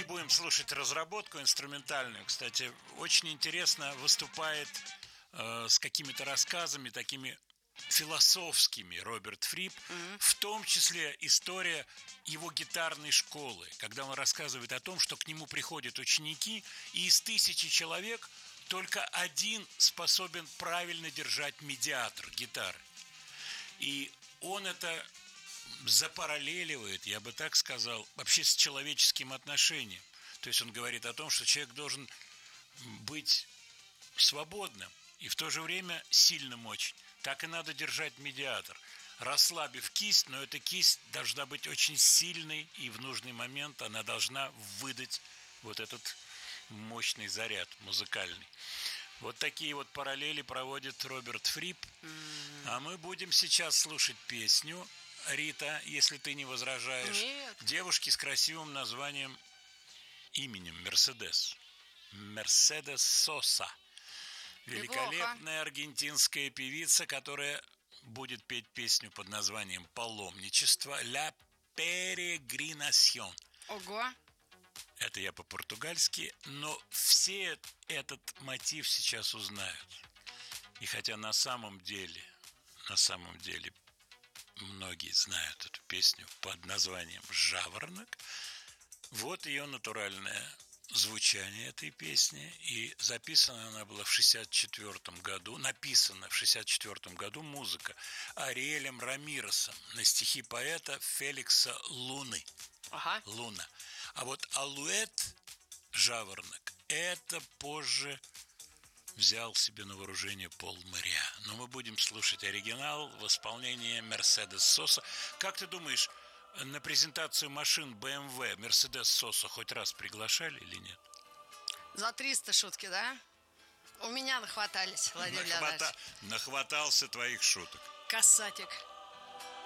будем слушать разработку инструментальную. Кстати, очень интересно выступает с какими-то рассказами, такими философскими Роберт Фрип, в том числе история его гитарной школы, когда он рассказывает о том, что к нему приходят ученики, и из 1000 человек только один способен правильно держать медиатор гитары. И он это запараллеливает, я бы так сказал, вообще с человеческим отношением. То есть он говорит о том, что человек должен быть свободным и в то же время сильным очень. Так и надо держать медиатор, расслабив кисть, но эта кисть должна быть очень сильной, и в нужный момент она должна выдать вот этот мощный заряд музыкальный. Вот такие вот параллели проводит Роберт Фрип. А мы будем сейчас слушать песню, Рита, если ты не возражаешь. Нет. Девушки с красивым названием, именем Мерседес. Мерседес Соса. Великолепная аргентинская певица, которая будет петь песню под названием «Паломничество» «La Peregrinación». Ого. Это я по-португальски, но все этот мотив сейчас узнают. И хотя на самом деле многие знают эту песню под названием «Жаворонок», вот ее натуральное звучание этой песни. И записана она была в 1964 году, написана в 1964 году музыка Ариэлем Рамиресом на стихи поэта Феликса Луны. Ага. Луна. А вот алуэт, жаворонок, это позже взял себе на вооружение Пол Мориа. Но мы будем слушать оригинал в исполнении Мерседес Соса. Как ты думаешь, на презентацию машин BMW Мерседес Соса хоть раз приглашали или нет? За 300 шутки, да? У меня нахватались, Владимир Леонидович. Нахватался твоих шуток. Касатик.